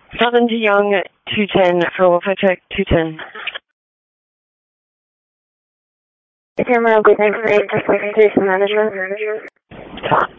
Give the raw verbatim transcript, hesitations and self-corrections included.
seven to Young, two ten for Wolf Check, two ten. Camera, good night, just like station manager.